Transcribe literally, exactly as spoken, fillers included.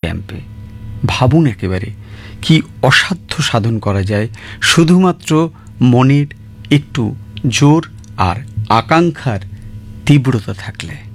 ক্যাম্পে। ভাবুন একেবারে কি অসাধ্য সাধন করা যায় শুধুমাত্র মনের একটু জোর আর আকাঙ্ক্ষার তীব্রতা থাকলে।